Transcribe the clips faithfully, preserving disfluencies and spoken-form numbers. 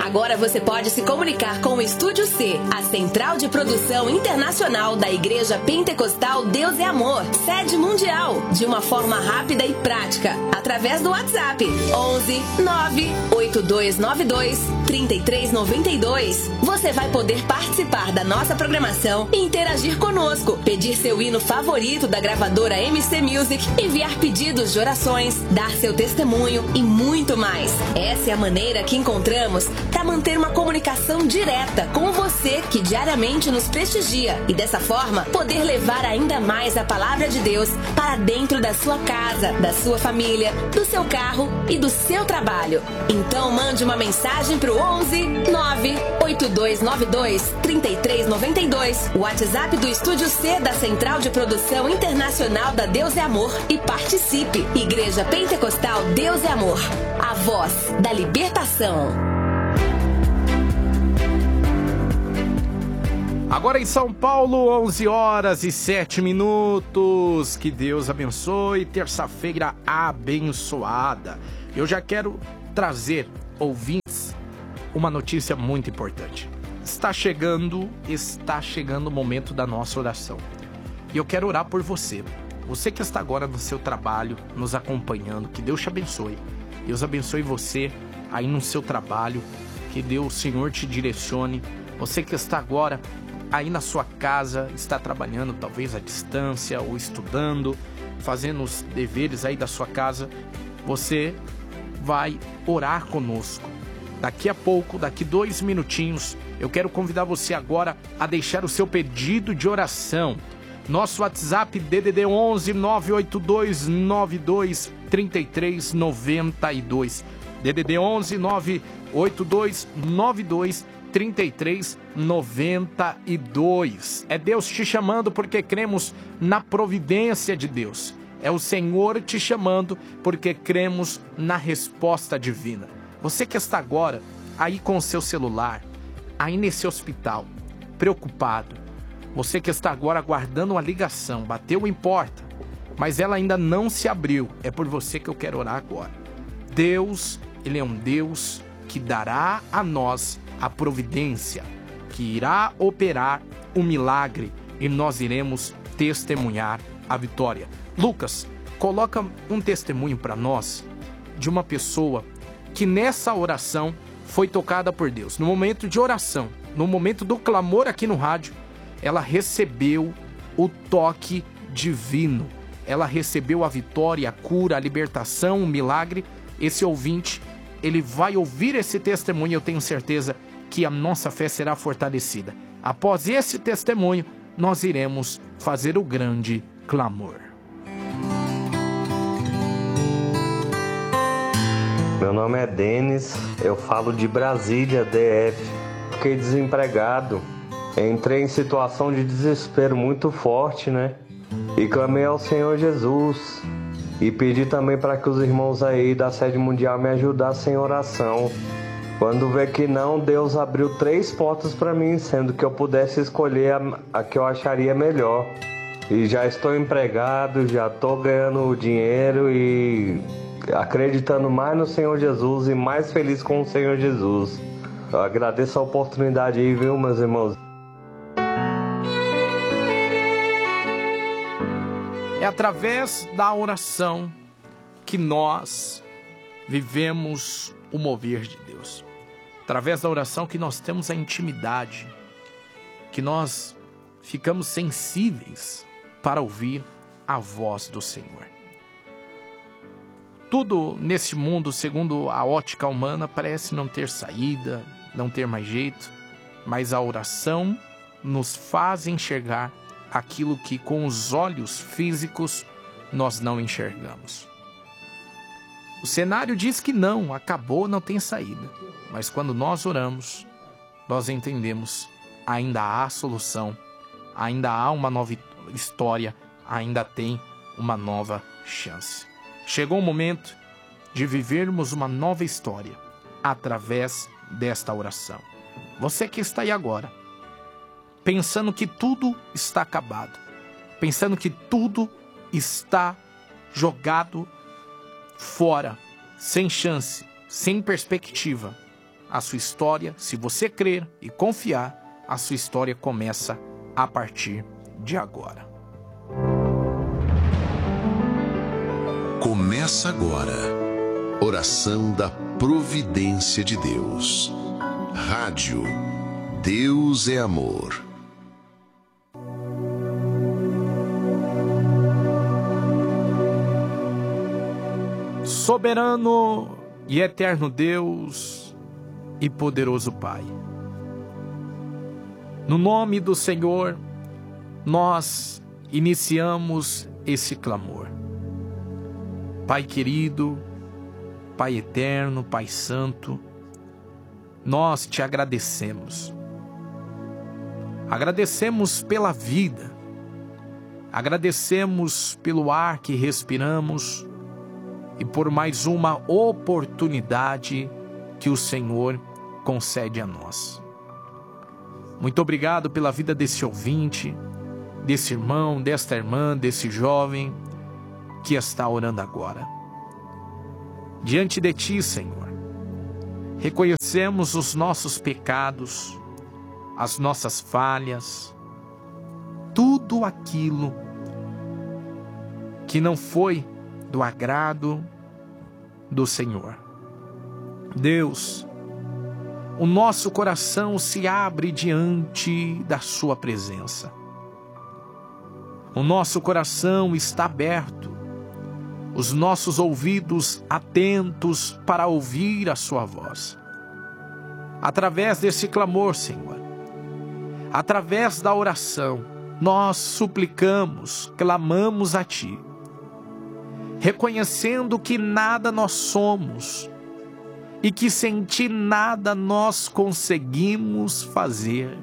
Agora você pode se comunicar com o Estúdio C, a central de produção internacional da Igreja Pentecostal Deus é Amor, sede mundial, de uma forma rápida e prática, através do WhatsApp onze nove oito dois nove dois três três nove dois. Você vai poder participar da nossa programação e interagir conosco, pedir seu hino favorito da gravadora M C Music, enviar pedidos de orações, dar seu testemunho e muito mais. Essa é a maneira que encontramos para manter uma comunicação direta com você que diariamente nos prestigia e dessa forma poder levar ainda mais a palavra de Deus para dentro da sua casa, da sua família, do seu carro e do seu trabalho. Então mande uma mensagem para o onze nove oito dois nove dois três três nove dois, o WhatsApp do Estúdio C da Central de Produção Internacional da Deus é Amor, e participe. Igreja Pentecostal Deus é Amor, a voz da libertação. Agora em São Paulo, onze horas e sete minutos. Que Deus abençoe. Terça-feira abençoada. Eu já quero trazer, ouvintes, uma notícia muito importante. Está chegando, está chegando o momento da nossa oração. E eu quero orar por você. Você que está agora no seu trabalho, nos acompanhando. Que Deus te abençoe. Deus abençoe você aí no seu trabalho. Que Deus, o Senhor, te direcione. Você que está agora aí na sua casa, está trabalhando talvez à distância ou estudando, fazendo os deveres aí da sua casa, você vai orar conosco. Daqui a pouco, daqui dois minutinhos, eu quero convidar você agora a deixar o seu pedido de oração. Nosso WhatsApp D D D onze nove oito dois nove dois três três nove dois. D D D onze nove oito dois nove dois três três nove dois. É Deus te chamando porque cremos na providência de Deus. É o Senhor te chamando porque cremos na resposta divina. Você que está agora aí com o seu celular, aí nesse hospital, preocupado. Você que está agora aguardando uma ligação, bateu em porta, mas ela ainda não se abriu. É por você que eu quero orar agora. Deus, Ele é um Deus que dará a nós a providência, que irá operar um milagre e nós iremos testemunhar a vitória. Lucas, coloca um testemunho para nós de uma pessoa que nessa oração foi tocada por Deus. No momento de oração, no momento do clamor aqui no rádio, ela recebeu o toque divino. Ela recebeu a vitória, a cura, a libertação, o milagre. Esse ouvinte, ele vai ouvir esse testemunho, eu tenho certeza que a nossa fé será fortalecida. Após esse testemunho, nós iremos fazer o grande clamor. Meu nome é Denis, eu falo de Brasília, D F. Fiquei desempregado, entrei em situação de desespero muito forte, né? E clamei ao Senhor Jesus. E pedi também para que os irmãos aí da sede mundial me ajudassem em oração. Quando vê que não, Deus abriu três portas para mim, sendo que eu pudesse escolher a, a que eu acharia melhor. E já estou empregado, já estou ganhando dinheiro e acreditando mais no Senhor Jesus e mais feliz com o Senhor Jesus. Eu agradeço a oportunidade aí, viu, meus irmãos? É através da oração que nós vivemos o mover de Deus. Através da oração que nós temos a intimidade, que nós ficamos sensíveis para ouvir a voz do Senhor. Tudo nesse mundo, segundo a ótica humana, parece não ter saída, não ter mais jeito, mas a oração nos faz enxergar aquilo que com os olhos físicos nós não enxergamos. O cenário diz que não, acabou, não tem saída. Mas quando nós oramos, nós entendemos, ainda há solução, ainda há uma nova história, ainda tem uma nova chance. Chegou o momento de vivermos uma nova história através desta oração. Você que está aí agora, pensando que tudo está acabado, pensando que tudo está jogado fora, sem chance, sem perspectiva. a sua história, se você crer e confiar, a sua história começa a partir de agora. Começa agora. Oração da Providência de Deus. Rádio Deus é Amor. Soberano e eterno Deus e poderoso Pai, no nome do Senhor, nós iniciamos esse clamor. Pai querido, Pai eterno, Pai santo, nós te agradecemos. Agradecemos pela vida, agradecemos pelo ar que respiramos e por mais uma oportunidade que o Senhor concede a nós. Muito obrigado pela vida desse ouvinte, desse irmão, desta irmã, desse jovem que está orando agora. Diante de Ti, Senhor, reconhecemos os nossos pecados, as nossas falhas, tudo aquilo que não foi do agrado do Senhor. Deus, o nosso coração se abre diante da Sua presença. O nosso coração está aberto, os nossos ouvidos atentos para ouvir a Sua voz. Através desse clamor, Senhor, através da oração, nós suplicamos, clamamos a Ti, reconhecendo que nada nós somos e que sem Ti nada nós conseguimos fazer.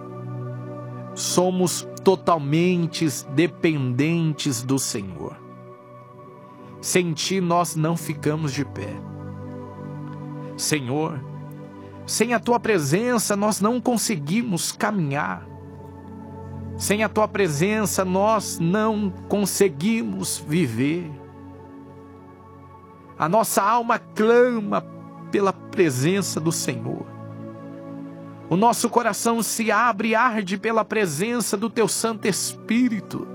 Somos totalmente dependentes do Senhor. Sem Ti nós não ficamos de pé. Senhor, sem a Tua presença nós não conseguimos caminhar. Sem a Tua presença nós não conseguimos viver. A nossa alma clama pela presença do Senhor. O nosso coração se abre e arde pela presença do Teu Santo Espírito.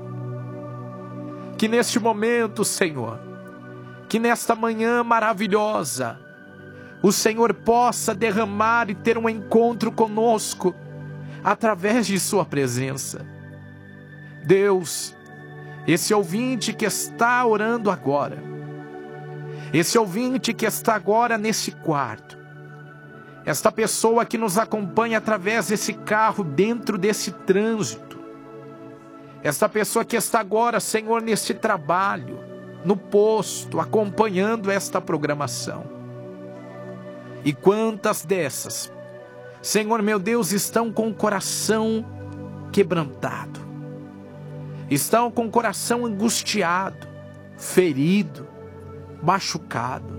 Que neste momento, Senhor, que nesta manhã maravilhosa, o Senhor possa derramar e ter um encontro conosco através de Sua presença. Deus, esse ouvinte que está orando agora, esse ouvinte que está agora nesse quarto, esta pessoa que nos acompanha através desse carro, dentro desse trânsito, esta pessoa que está agora, Senhor, nesse trabalho, no posto, acompanhando esta programação. E quantas dessas, Senhor meu Deus, estão com o coração quebrantado, estão com o coração angustiado, ferido, machucado,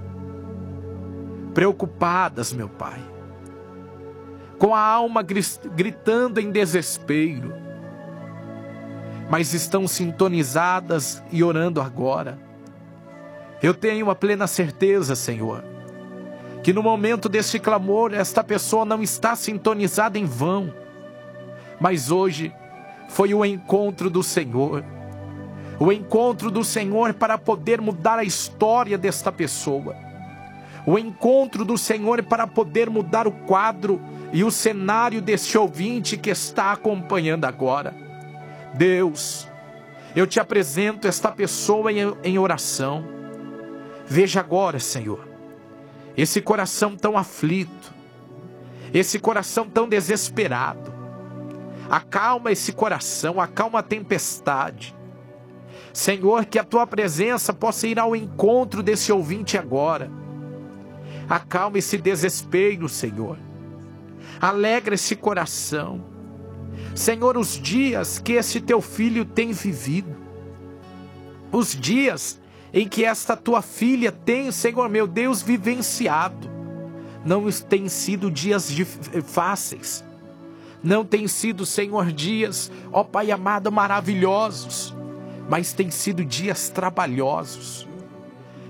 preocupadas, meu Pai, com a alma gritando em desespero, mas estão sintonizadas e orando agora. Eu tenho a plena certeza, Senhor, que no momento deste clamor, esta pessoa não está sintonizada em vão, mas hoje foi o encontro do Senhor, o encontro do Senhor para poder mudar a história desta pessoa, o encontro do Senhor para poder mudar o quadro e o cenário deste ouvinte que está acompanhando agora. Deus, eu te apresento esta pessoa em, em oração. Veja agora, Senhor, esse coração tão aflito, esse coração tão desesperado. Acalma esse coração, acalma a tempestade. Senhor, que a Tua presença possa ir ao encontro desse ouvinte agora. Acalma esse desespero, Senhor. Alegra esse coração. Senhor, os dias que esse Teu filho tem vivido, os dias em que esta Tua filha tem, Senhor meu Deus, vivenciado, não têm sido dias fáceis, não têm sido, Senhor, dias, ó Pai amado, maravilhosos, mas têm sido dias trabalhosos,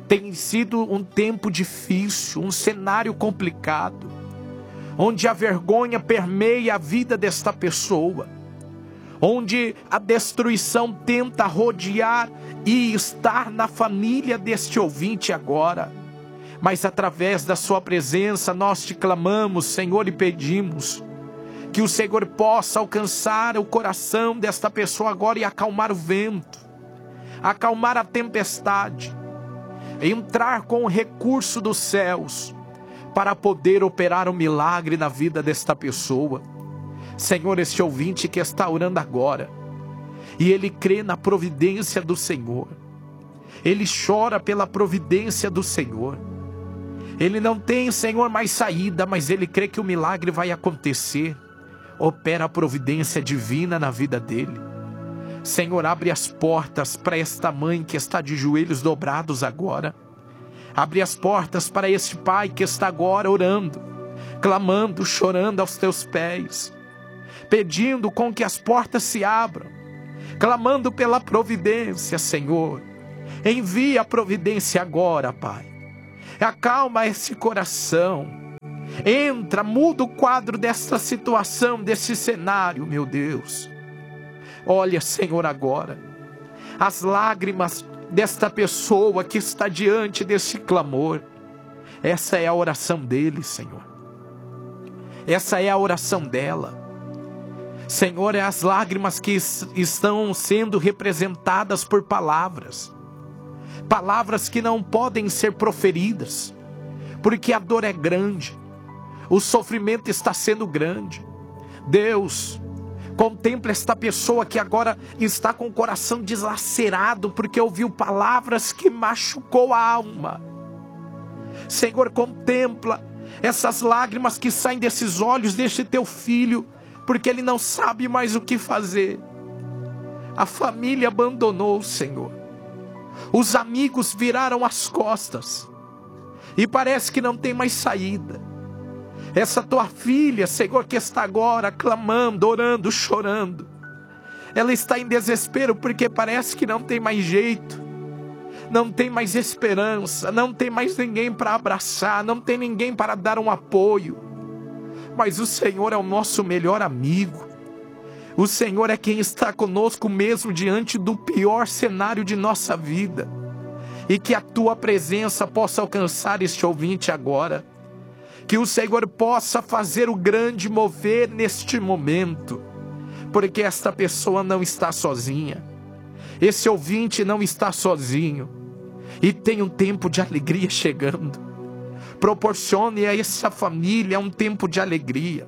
Tem sido um tempo difícil, um cenário complicado, onde a vergonha permeia a vida desta pessoa, onde a destruição tenta rodear e estar na família deste ouvinte agora. Mas através da sua presença nós te clamamos, Senhor, e pedimos que o Senhor possa alcançar o coração desta pessoa agora e acalmar o vento, acalmar a tempestade, entrar com o recurso dos céus para poder operar um milagre na vida desta pessoa. Senhor, este ouvinte que está orando agora, e ele crê na providência do Senhor, ele chora pela providência do Senhor, ele não tem, Senhor, mais saída, mas ele crê que o milagre vai acontecer. Opera a providência divina na vida dele. Senhor, abre as portas para esta mãe que está de joelhos dobrados agora. Abre as portas para este pai que está agora orando, clamando, chorando aos teus pés, pedindo com que as portas se abram, clamando pela providência, Senhor. Envia a providência agora, Pai. Acalma esse coração. Entra, muda o quadro desta situação, desse cenário, meu Deus. Olha, Senhor, agora as lágrimas desta pessoa que está diante desse clamor. Essa é a oração dele, Senhor. Essa é a oração dela. Senhor, é as lágrimas que estão sendo representadas por palavras. Palavras que não podem ser proferidas, porque a dor é grande. O sofrimento está sendo grande. Deus, contempla esta pessoa que agora está com o coração dilacerado, porque ouviu palavras que machucou a alma. Senhor, contempla essas lágrimas que saem desses olhos deste teu filho, porque ele não sabe mais o que fazer. A família abandonou, Senhor. Os amigos viraram as costas, e parece que não tem mais saída. Essa tua filha, Senhor, que está agora clamando, orando, chorando, ela está em desespero porque parece que não tem mais jeito, não tem mais esperança, não tem mais ninguém para abraçar, não tem ninguém para dar um apoio. Mas o Senhor é o nosso melhor amigo. O Senhor é quem está conosco mesmo diante do pior cenário de nossa vida. E que a tua presença possa alcançar este ouvinte agora. Que o Senhor possa fazer o grande mover neste momento, porque esta pessoa não está sozinha, esse ouvinte não está sozinho, e tem um tempo de alegria chegando. Proporcione a essa família um tempo de alegria,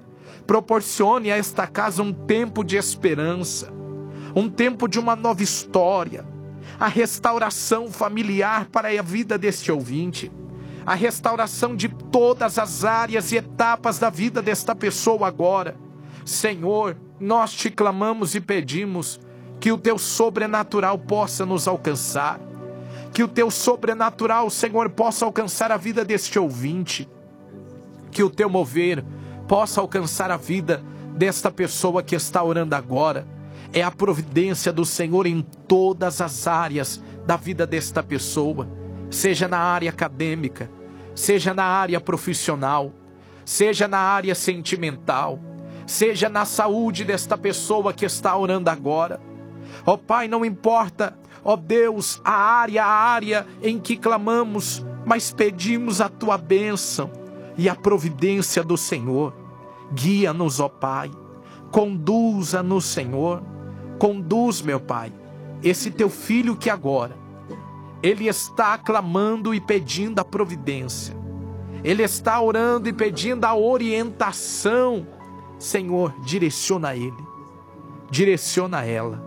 proporcione a esta casa um tempo de esperança, um tempo de uma nova história, a restauração familiar para a vida deste ouvinte, a restauração de todas as áreas e etapas da vida desta pessoa agora. Senhor, nós te clamamos e pedimos que o teu sobrenatural possa nos alcançar, que o teu sobrenatural, Senhor, possa alcançar a vida deste ouvinte, que o teu mover possa alcançar a vida desta pessoa que está orando agora. É a providência do Senhor em todas as áreas da vida desta pessoa, seja na área acadêmica, seja na área profissional, seja na área sentimental, seja na saúde desta pessoa que está orando agora. Ó Pai, não importa, ó Deus, a área, a área em que clamamos, mas pedimos a tua bênção e a providência do Senhor. Guia-nos, ó Pai, conduza-nos, Senhor, conduz, meu Pai, esse teu filho que agora ele está clamando e pedindo a providência. Ele está orando e pedindo a orientação. Senhor, direciona ele, direciona ela,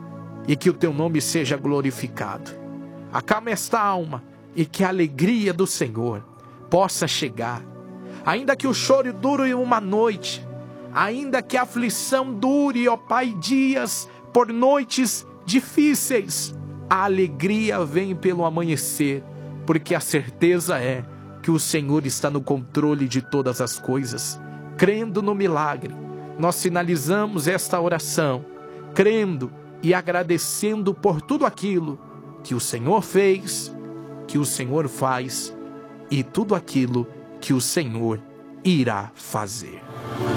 e que o teu nome seja glorificado. Acalma esta alma e que a alegria do Senhor possa chegar. Ainda que o choro dure uma noite, ainda que a aflição dure, ó Pai, dias por noites difíceis, a alegria vem pelo amanhecer, porque a certeza é que o Senhor está no controle de todas as coisas. Crendo no milagre, nós finalizamos esta oração, crendo e agradecendo por tudo aquilo que o Senhor fez, que o Senhor faz e tudo aquilo que o Senhor irá fazer.